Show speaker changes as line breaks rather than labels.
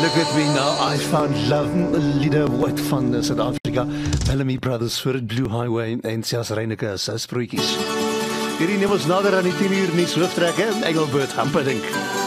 Look at me now, I found love, leader wat van Suid-Afrika, Bellamy Brothers vir Blue Highway en Sias Reineke as sproetjies. Hierdie neem ons nader aan die 10 uur nuus hooftrekke, Engelbert Hamperdink.